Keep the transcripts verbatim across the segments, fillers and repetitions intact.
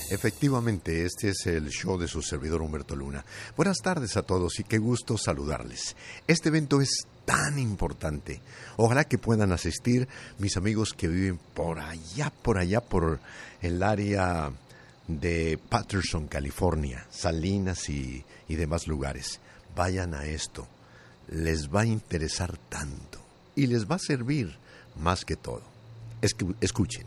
Efectivamente, este es el show de su servidor Humberto Luna. Buenas tardes a todos y qué gusto saludarles. Este evento es tan importante. Ojalá que puedan asistir mis amigos que viven por allá, por allá, por el área de Patterson, California, Salinas y, y demás lugares. Vayan a esto. Les va a interesar tanto y les va a servir más que todo. Escuchen.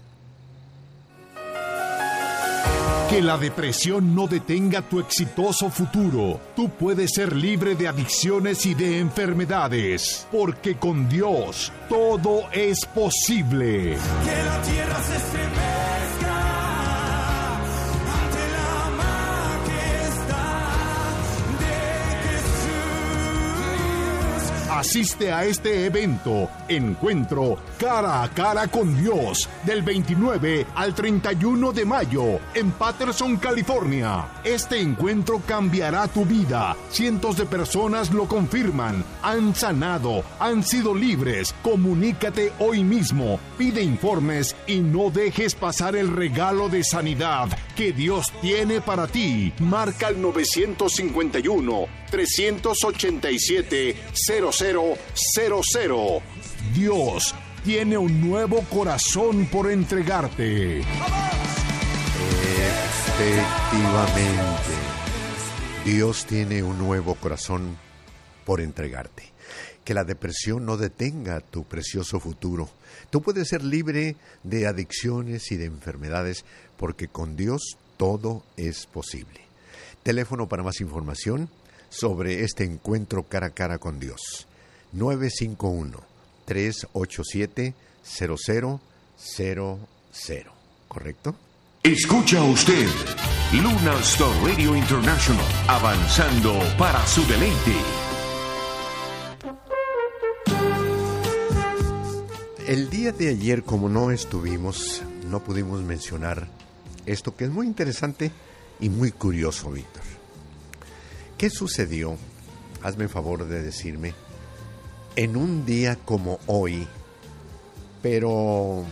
Que la depresión no detenga tu exitoso futuro. Tú puedes ser libre de adicciones y de enfermedades, porque con Dios todo es posible. Que la tierra se estremezca ante la majestad de Jesús. Asiste a este evento, Encuentro Cara a Cara con Dios, del veintinueve al treinta y uno de mayo, en Patterson, California. Este encuentro cambiará tu vida. Cientos de personas lo confirman. Han sanado, han sido libres. Comunícate hoy mismo. Pide informes y no dejes pasar el regalo de sanidad que Dios tiene para ti. Marca el nueve cinco uno, tres ocho siete, cero cero cero cero. Dios tiene un nuevo corazón por entregarte. Efectivamente, Dios tiene un nuevo corazón por entregarte. Que la depresión no detenga tu precioso futuro. Tú puedes ser libre de adicciones y de enfermedades, porque con Dios todo es posible. Teléfono para más información sobre este encuentro cara a cara con Dios. nueve cinco uno, tres ocho siete, cero cero cero cero. ¿Correcto? Escucha usted Luna Star Radio International, avanzando para su deleite. El día de ayer, como no estuvimos, no pudimos mencionar esto que es muy interesante y muy curioso, Víctor. ¿Qué sucedió? Hazme el favor de decirme. En un día como hoy, pero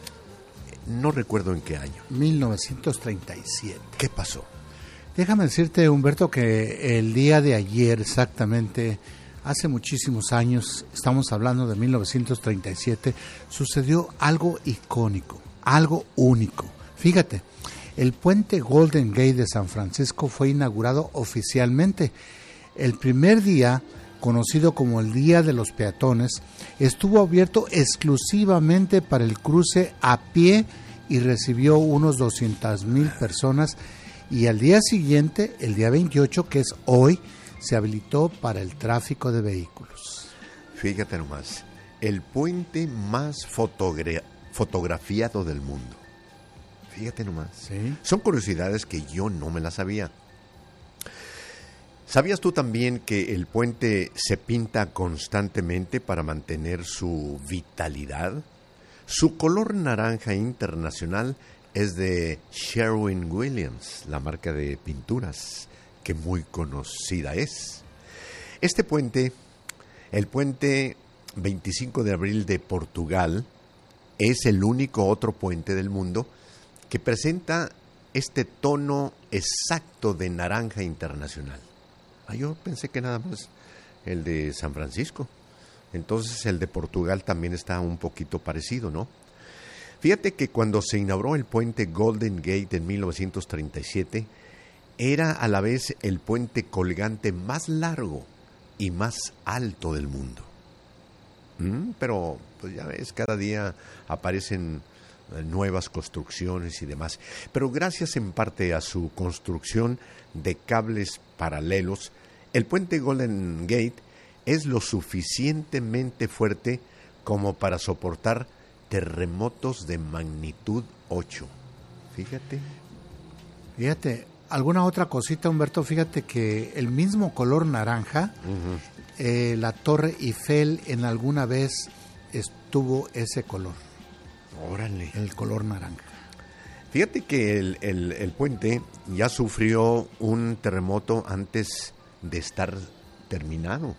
no recuerdo en qué año. mil novecientos treinta y siete. ¿Qué pasó? Déjame decirte, Humberto, que el día de ayer, exactamente, hace muchísimos años, estamos hablando de mil novecientos treinta y siete, sucedió algo icónico, algo único. Fíjate, el puente Golden Gate de San Francisco fue inaugurado oficialmente. El primer día, conocido como el Día de los Peatones, estuvo abierto exclusivamente para el cruce a pie y recibió unos doscientas mil personas, y al día siguiente, el día veintiocho, que es hoy, se habilitó para el tráfico de vehículos. Fíjate nomás, el puente más fotogra- fotografiado del mundo. Fíjate nomás. ¿Sí? Son curiosidades que yo no me las sabía. ¿Sabías tú también que el puente se pinta constantemente para mantener su vitalidad? Su color naranja internacional es de Sherwin-Williams, la marca de pinturas que muy conocida es. Este puente, el puente veinticinco de abril de Portugal, es el único otro puente del mundo que presenta este tono exacto de naranja internacional. Ah, yo pensé que nada más el de San Francisco. Entonces el de Portugal también está un poquito parecido, ¿no? Fíjate que cuando se inauguró el puente Golden Gate en mil novecientos treinta y siete, era a la vez el puente colgante más largo y más alto del mundo. ¿Mm? Pero, pues ya ves, cada día aparecen nuevas construcciones y demás. Pero gracias en parte a su construcción de cables paralelos, el puente Golden Gate es lo suficientemente fuerte como para soportar terremotos de magnitud ocho. Fíjate. Fíjate, alguna otra cosita, Humberto, fíjate que el mismo color naranja, uh-huh. eh, la Torre Eiffel en alguna vez estuvo ese color. Órale. El color naranja. Fíjate que el, el, el puente ya sufrió un terremoto antes de estar terminado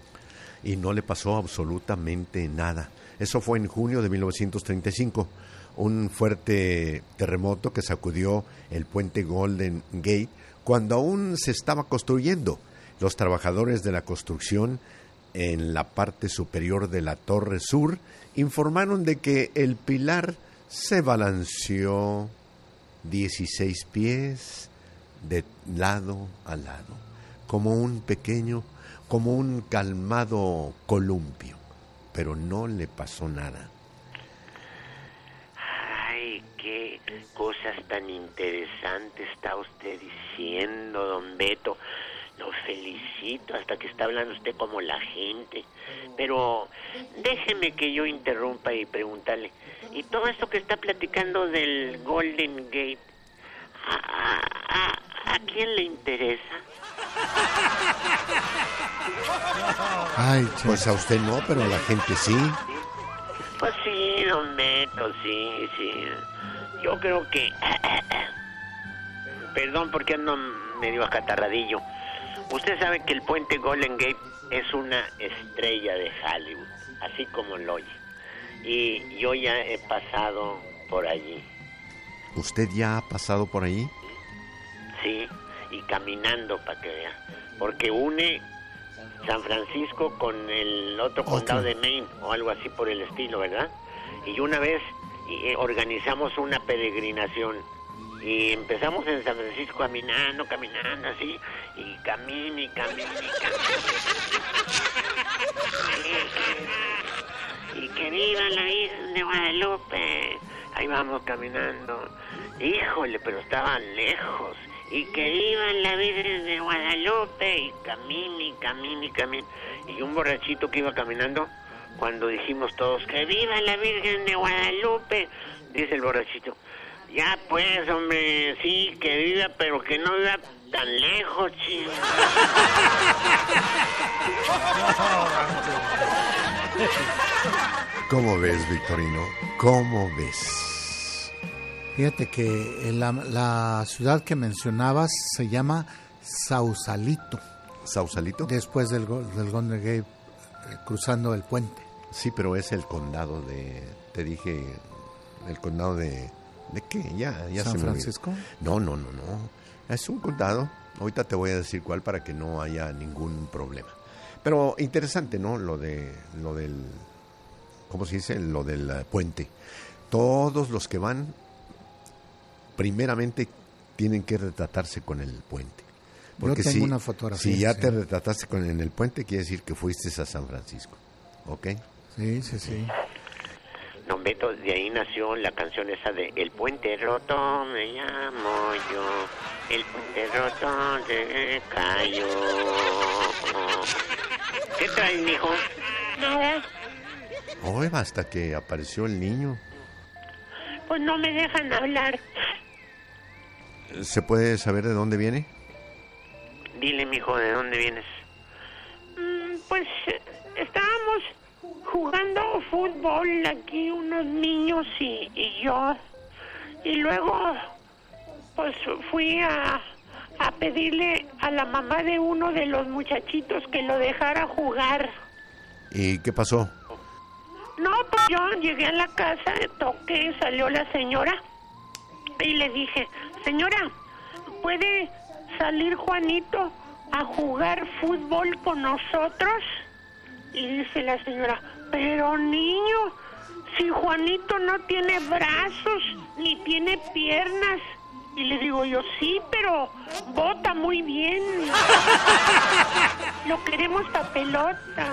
y no le pasó absolutamente nada. Eso fue en junio de mil novecientos treinta y cinco. un fuerte terremoto que sacudió el puente Golden Gate cuando aún se estaba construyendo. Los trabajadores de la construcción en la parte superior de la torre sur informaron de que el pilar se balanceó dieciséis pies de lado a lado, como un pequeño, como un calmado columpio, pero no le pasó nada. Ay, qué cosas tan interesantes está usted diciendo, don Beto. Lo felicito, hasta que está hablando usted como la gente. Pero déjeme que yo interrumpa y preguntarle, ¿y todo esto que está platicando del Golden Gate, a, a, a quién le interesa? Ay, pues a usted no, pero a la gente sí. Pues sí, don Beto, sí, sí. Yo creo que... Perdón porque ando medio acatarradillo. Usted sabe que el puente Golden Gate es una estrella de Hollywood, así como lo oye. Y yo ya he pasado por allí. ¿Usted ya ha pasado por allí? Sí, y caminando para que vea. Porque une San Francisco con el otro condado okay. de Maine, o algo así por el estilo, ¿verdad? Y una vez eh, organizamos una peregrinación. Y empezamos en San Francisco caminando, caminando así, y camino, y camino, y camino. Y que viva la Virgen de Guadalupe. Ahí vamos caminando. Híjole, pero estaban lejos. Y que viva la Virgen de Guadalupe. Y camino, y camino, y camino. Y un borrachito que iba caminando, cuando dijimos todos, que viva la Virgen de Guadalupe, dice el borrachito, ya pues, hombre, sí, que viva, pero que no viva tan lejos, chico. ¿Cómo ves, Victorino? ¿Cómo ves? Fíjate que la, la ciudad que mencionabas se llama Sausalito. ¿Sausalito? Después del, del Golden Gate, eh, cruzando el puente. Sí, pero es el condado de... Te dije, el condado de... ¿De qué? Ya, ya ¿San se me Francisco? olvidó. No, no, no, no. Es un condado. Ahorita te voy a decir cuál para que no haya ningún problema. Pero interesante, ¿no? Lo de, lo del, ¿cómo se dice? Lo del uh, puente. Todos los que van, primeramente tienen que retratarse con el puente. Porque Yo tengo si, una fotografía. Si ya sí. te retrataste con en el puente, quiere decir que fuiste a San Francisco. ¿Ok? Sí, sí, sí. Don Beto, de ahí nació la canción esa de El puente roto me llamo yo, el puente roto se cayó. ¿Qué traes, mijo? Nada, Hoy hasta que apareció el niño. pues no me dejan hablar. ¿Se puede saber de dónde viene? Dile, mijo, ¿de dónde vienes? Mm, pues eh, estábamos jugando fútbol aquí unos niños y, y yo. Y luego, pues fui a, a pedirle a la mamá de uno de los muchachitos que lo dejara jugar. ¿Y qué pasó? No, pues yo llegué a la casa, toqué, salió la señora y le dije, señora, ¿puede salir Juanito a jugar fútbol con nosotros? Y dice la señora, pero niño, si Juanito no tiene brazos ni tiene piernas. Y le digo yo, sí, pero bota muy bien. Lo queremos pa' pelota.